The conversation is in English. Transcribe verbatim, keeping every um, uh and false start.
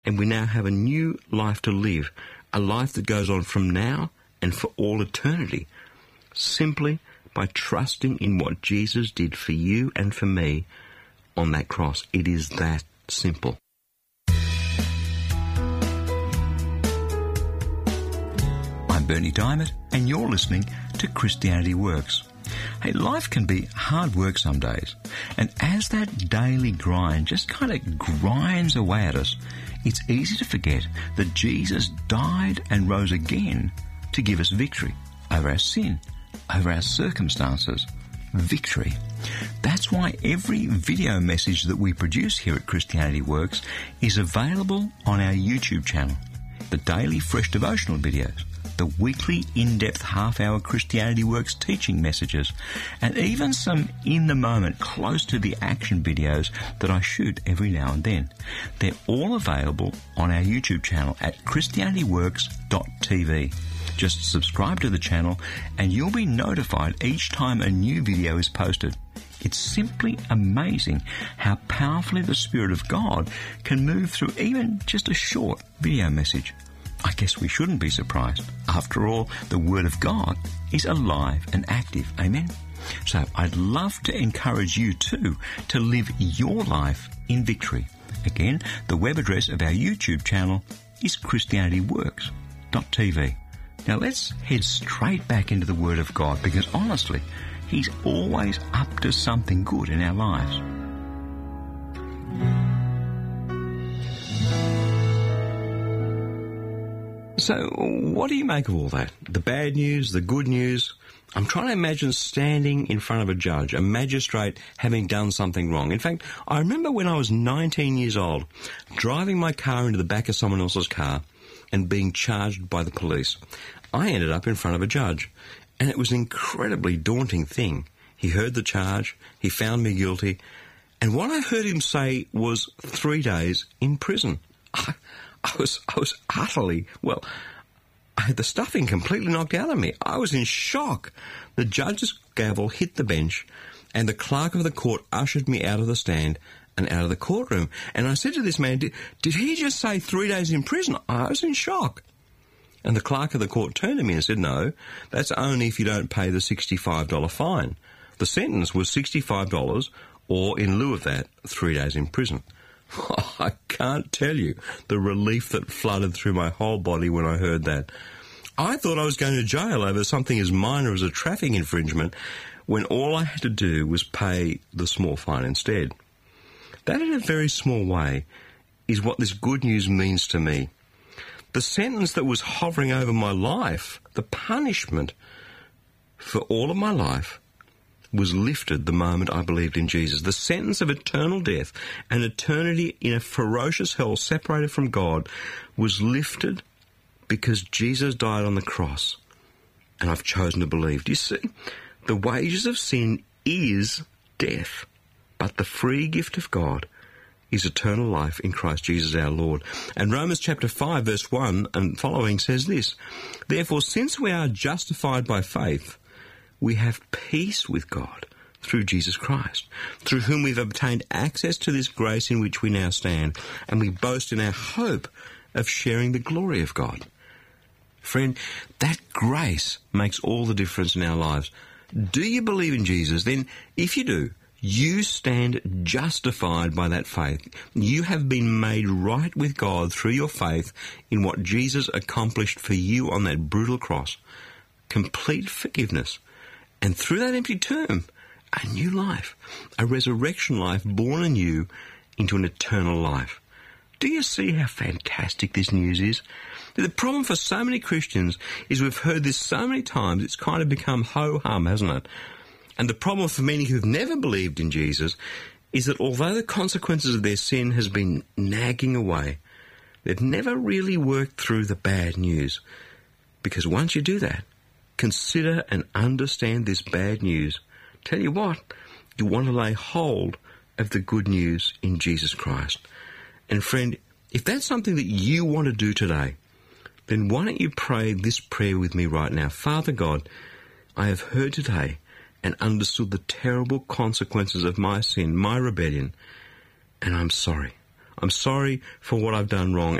and we now have a new life to live, a life that goes on from now and for all eternity, simply by trusting in what Jesus did for you and for me on that cross. It is that simple. I'm Bernie Diamond, and you're listening to Christianity Works. Hey, life can be hard work some days, and as that daily grind just kind of grinds away at us, it's easy to forget that Jesus died and rose again to give us victory over our sin, over our circumstances. Victory. That's why every video message that we produce here at Christianity Works is available on our YouTube channel. The daily fresh devotional videos, the weekly in-depth half-hour Christianity Works teaching messages, and even some in-the-moment, close-to-the-action videos that I shoot every now and then. They're all available on our YouTube channel at christianity works dot t v. Just subscribe to the channel and you'll be notified each time a new video is posted. It's simply amazing how powerfully the Spirit of God can move through even just a short video message. I guess we shouldn't be surprised. After all, the Word of God is alive and active. Amen? So I'd love to encourage you too to live your life in victory. Again, the web address of our YouTube channel is christianity works dot t v. Now let's head straight back into the Word of God, because honestly, He's always up to something good in our lives. So, what do you make of all that? The bad news, the good news? I'm trying to imagine standing in front of a judge, a magistrate, having done something wrong. In fact, I remember when I was nineteen years old, driving my car into the back of someone else's car and being charged by the police. I ended up in front of a judge, and it was an incredibly daunting thing. He heard the charge, he found me guilty, and what I heard him say was three days in prison. I, I was, I was utterly, well, I had the stuffing completely knocked out of me. I was in shock. The judge's gavel hit the bench, and the clerk of the court ushered me out of the stand and out of the courtroom. And I said to this man, did, did he just say three days in prison? I was in shock. And the clerk of the court turned to me and said, no, that's only if you don't pay the sixty-five dollars fine. The sentence was sixty-five dollars, or in lieu of that, three days in prison. I can't tell you the relief that flooded through my whole body when I heard that. I thought I was going to jail over something as minor as a traffic infringement, when all I had to do was pay the small fine instead. That, in a very small way, is what this good news means to me. The sentence that was hovering over my life, the punishment for all of my life, was lifted the moment I believed in Jesus. The sentence of eternal death and eternity in a ferocious hell separated from God was lifted because Jesus died on the cross, and I've chosen to believe. Do you see? The wages of sin is death, but the free gift of God is eternal life in Christ Jesus our Lord. And Romans chapter five verse one and following says this, therefore, since we are justified by faith, we have peace with God through Jesus Christ, through whom we've obtained access to this grace in which we now stand, and we boast in our hope of sharing the glory of God. Friend, that grace makes all the difference in our lives. Do you believe in Jesus? Then, if you do, you stand justified by that faith. You have been made right with God through your faith in what Jesus accomplished for you on that brutal cross. Complete forgiveness. And through that empty tomb, a new life, a resurrection life born anew into an eternal life. Do you see how fantastic this news is? The problem for so many Christians is we've heard this so many times, it's kind of become ho-hum, hasn't it? And the problem for many who've never believed in Jesus is that although the consequences of their sin has been nagging away, they've never really worked through the bad news. Because once you do that, consider and understand this bad news, tell you what, you want to lay hold of the good news in Jesus Christ. And friend, if that's something that you want to do today, then why don't you pray this prayer with me right now? Father God, I have heard today and understood the terrible consequences of my sin, my rebellion, and I'm sorry. I'm sorry for what I've done wrong.